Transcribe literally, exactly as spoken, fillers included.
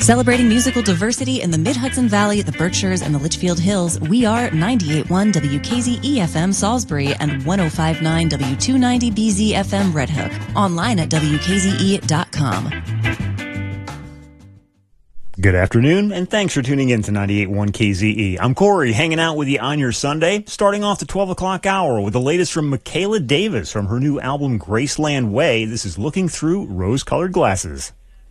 Celebrating musical diversity in the Mid-Hudson Valley, the Berkshires, and the Litchfield Hills, we are ninety-eight point one W K Z E F M Salisbury and one oh five point nine W two ninety B Z F M Red Hook. Online at W K Z E dot com. Good afternoon, and thanks for tuning in to ninety-eight point one K Z E. I'm Corey, hanging out with you on your Sunday, starting off the twelve o'clock hour with the latest from Michaela Davis from her new album, Graceland Way. This is Looking Through Rose-Colored Glasses.